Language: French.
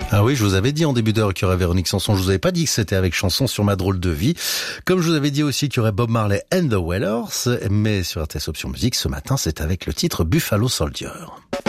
Ah oui, je vous avais dit en début d'heure qu'il y aurait Véronique Sanson. Je vous avais pas dit que c'était avec Chanson sur ma drôle de vie. Comme je vous avais dit aussi qu'il y aurait Bob Marley and the Wailers. Mais sur RTS Option Musique, ce matin, c'est avec le titre Buffalo Soldier.